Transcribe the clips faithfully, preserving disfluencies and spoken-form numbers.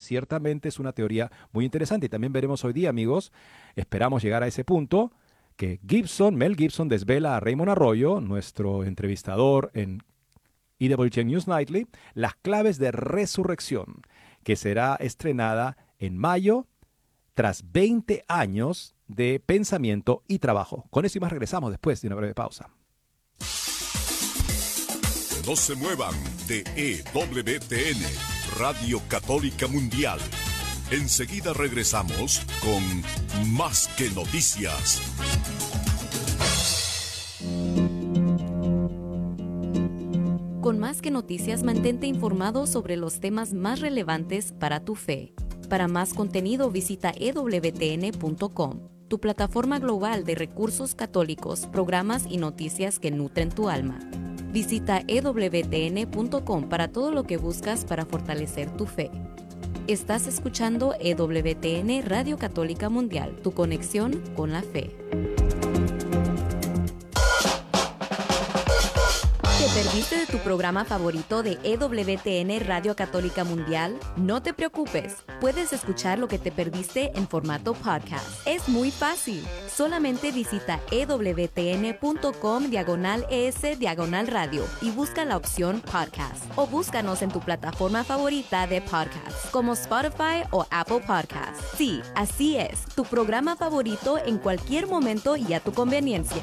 ciertamente es una teoría muy interesante. Y también veremos hoy día, amigos, esperamos llegar a ese punto, que Gibson, Mel Gibson desvela a Raymond Arroyo, nuestro entrevistador en E W T N News Nightly, las claves de Resurrección, que será estrenada en mayo tras veinte años de pensamiento y trabajo. Con eso y más regresamos después de una breve pausa. No se muevan de E W T N, Radio Católica Mundial. Enseguida regresamos con Más que Noticias. Con Más que Noticias, mantente informado sobre los temas más relevantes para tu fe. Para más contenido, visita e w t n punto com, tu plataforma global de recursos católicos, programas y noticias que nutren tu alma. Visita e w t n punto com para todo lo que buscas para fortalecer tu fe. Estás escuchando E W T N Radio Católica Mundial, tu conexión con la fe. ¿Te perdiste de tu programa favorito de E W T N Radio Católica Mundial? No te preocupes, puedes escuchar lo que te perdiste en formato podcast. Es muy fácil. Solamente visita e w t n punto com diagonal es diagonal radio y busca la opción podcast. O búscanos en tu plataforma favorita de podcast, como Spotify o Apple Podcasts. Sí, así es, tu programa favorito en cualquier momento y a tu conveniencia.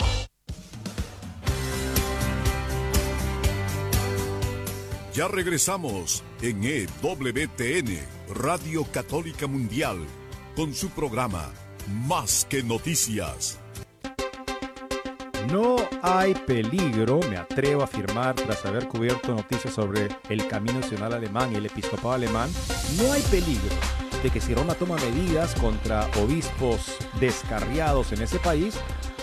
Ya regresamos en E W T N, Radio Católica Mundial, con su programa Más que Noticias. No hay peligro, me atrevo a afirmar, tras haber cubierto noticias sobre el Camino Nacional Alemán y el Episcopado Alemán, no hay peligro de que si Roma toma medidas contra obispos descarriados en ese país,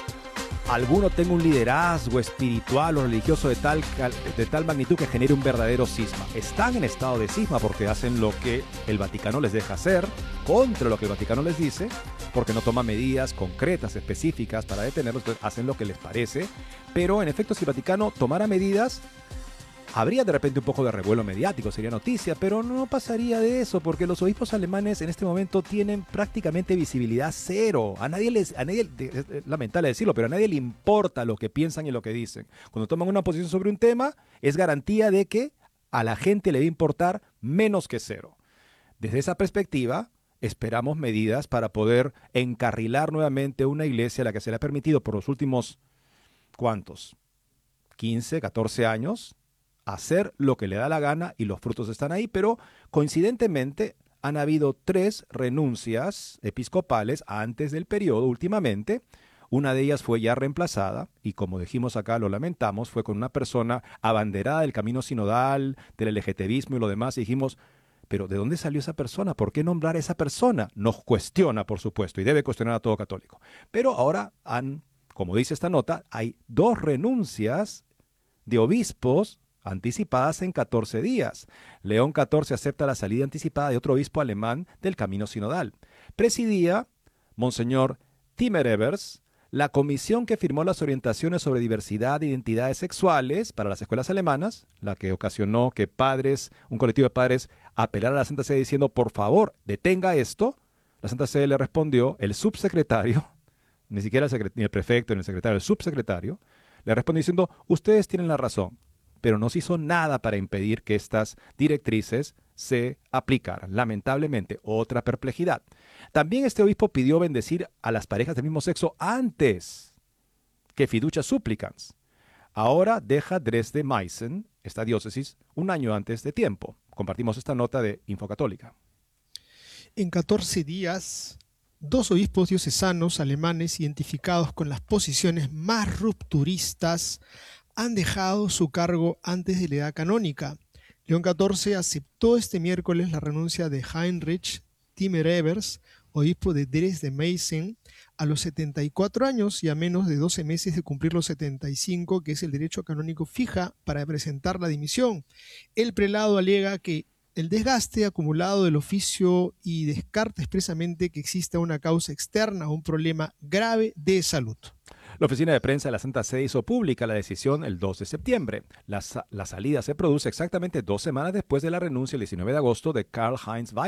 alguno tenga un liderazgo espiritual o religioso de tal, de tal magnitud que genere un verdadero cisma. Están en estado de cisma porque hacen lo que el Vaticano les deja hacer, contra lo que el Vaticano les dice, porque no toma medidas concretas, específicas para detenerlos, entonces hacen lo que les parece. Pero en efecto, si el Vaticano tomara medidas, habría de repente un poco de revuelo mediático, sería noticia, pero no pasaría de eso, porque los obispos alemanes en este momento tienen prácticamente visibilidad cero. A nadie les, a nadie, es lamentable decirlo, pero a nadie le importa lo que piensan y lo que dicen. Cuando toman una posición sobre un tema, es garantía de que a la gente le va a importar menos que cero. Desde esa perspectiva, esperamos medidas para poder encarrilar nuevamente una iglesia a la que se le ha permitido por los últimos, ¿cuántos? quince, catorce años, hacer lo que le da la gana y los frutos están ahí, pero coincidentemente han habido tres renuncias episcopales antes del periodo últimamente. Una de ellas fue ya reemplazada y, como dijimos acá, lo lamentamos, fue con una persona abanderada del camino sinodal, del LGTBismo y lo demás, y dijimos, pero ¿de dónde salió esa persona? ¿Por qué nombrar a esa persona? Nos cuestiona, por supuesto, y debe cuestionar a todo católico. Pero ahora han, como dice esta nota, hay dos renuncias de obispos anticipadas en catorce días. León catorce acepta la salida anticipada de otro obispo alemán del camino sinodal. Presidía Monseñor Timmer Evers, la comisión que firmó las orientaciones sobre diversidad e identidades sexuales para las escuelas alemanas, la que ocasionó que padres, un colectivo de padres, apelara a la Santa Sede diciendo, por favor, detenga esto. La Santa Sede le respondió, el subsecretario, ni siquiera el, secret- ni el prefecto ni el secretario, el subsecretario, le respondió diciendo, ustedes tienen la razón, pero no se hizo nada para impedir que estas directrices se aplicaran. Lamentablemente, otra perplejidad. También este obispo pidió bendecir a las parejas del mismo sexo antes que fiducia supplicans. Ahora deja Dresde-Meißen, esta diócesis, un año antes de tiempo. Compartimos esta nota de Infocatólica. En catorce días, dos obispos diocesanos alemanes identificados con las posiciones más rupturistas han dejado su cargo antes de la edad canónica. León catorce aceptó este miércoles la renuncia de Heinrich Timmer Evers, obispo de Dresde-Meißen, a los setenta y cuatro años y a menos de doce meses de cumplir los setenta y cinco, que es el derecho canónico fija para presentar la dimisión. El prelado alega que el desgaste acumulado del oficio y descarta expresamente que exista una causa externa o un problema grave de salud. La oficina de prensa de la Santa Sede hizo pública la decisión el dos de septiembre. La, la salida se produce exactamente dos semanas después de la renuncia el diecinueve de agosto de Karl-Heinz